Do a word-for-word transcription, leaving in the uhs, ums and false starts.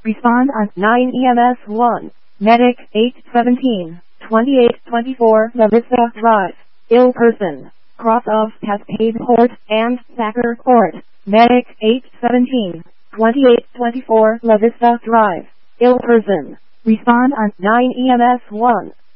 Respond on nine E M S one. Medic eight seventeen, twenty-eight twenty-four La Vista Drive. Ill person. Cross of Cascade Court and Sacker Court. Medic eight seventeen, twenty-eight twenty-four La Vista Drive. Ill person. Respond on nine E M S one.